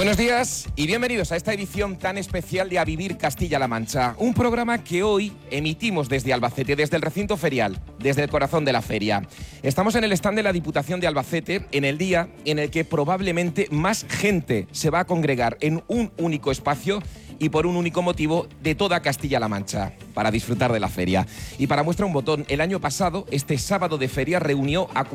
Buenos días y bienvenidos a esta edición tan especial de A Vivir Castilla-La Mancha. Un programa que hoy emitimos desde Albacete, desde el recinto ferial, desde el corazón de la feria. Estamos en el stand de la Diputación de Albacete en el día en el que probablemente más gente se va a congregar en un único espacio y por un único motivo de toda Castilla-La Mancha, para disfrutar de la feria. Y para muestra un botón, el año pasado, este sábado de feria reunió a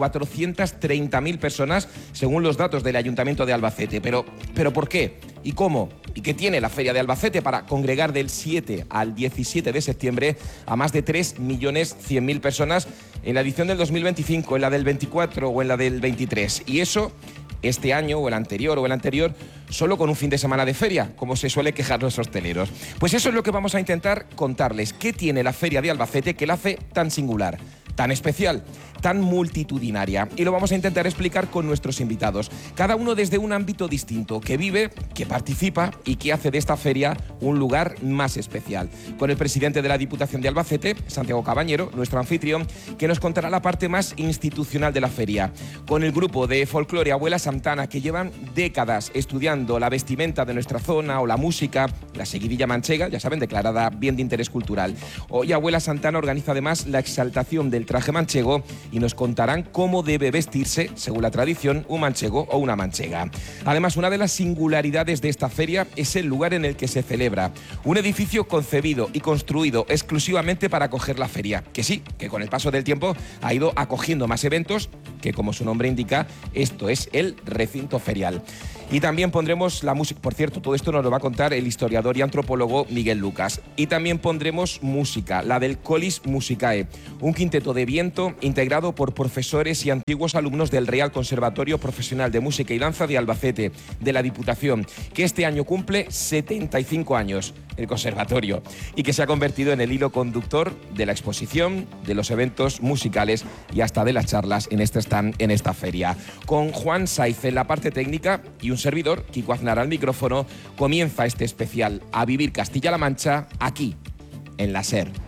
430.000 personas, según los datos del Ayuntamiento de Albacete. Pero ¿por qué? ¿Y cómo? ¿Y qué tiene la Feria de Albacete para congregar del 7 al 17 de septiembre a más de 3.100.000 personas en la edición del 2025, en la del 24 o en la del 23? Y eso, este año o el anterior, solo con un fin de semana de feria, como se suele quejar los hosteleros. Pues eso es lo que vamos a intentar contarles. ¿Qué tiene la Feria de Albacete que la hace tan singular, tan especial, tan multitudinaria? Y lo vamos a intentar explicar con nuestros invitados, cada uno desde un ámbito distinto, que vive, que participa y que hace de esta feria un lugar más especial. Con el presidente de la Diputación de Albacete, Santiago Cabañero, nuestro anfitrión, que nos contará la parte más institucional de la feria. Con el grupo de folclore Abuela Santana, que llevan décadas estudiando la vestimenta de nuestra zona o la música, la seguidilla manchega, ya saben, declarada bien de interés cultural. Hoy Abuela Santana organiza además la exaltación del traje manchego y nos contarán cómo debe vestirse, según la tradición, un manchego o una manchega. Además, una de las singularidades de esta feria es el lugar en el que se celebra. Un edificio concebido y construido exclusivamente para acoger la feria, que sí, que con el paso del tiempo ha ido acogiendo más eventos, que como su nombre indica, esto es el recinto ferial. Y también pondremos la música, por cierto, todo esto nos lo va a contar el historiador y antropólogo Miguel Lucas. Y también pondremos música, la del Colis Musicae, un quinteto de viento integrado por profesores y antiguos alumnos del Real Conservatorio Profesional de Música y Danza de Albacete, de la Diputación, que este año cumple 75 años, el conservatorio, y que se ha convertido en el hilo conductor de la exposición, de los eventos musicales y hasta de las charlas en este stand, en esta feria. Con Juan Saiz en la parte técnica y un servidor, Kiko Aznar al micrófono, comienza este especial A Vivir Castilla-La Mancha, aquí, en la SER.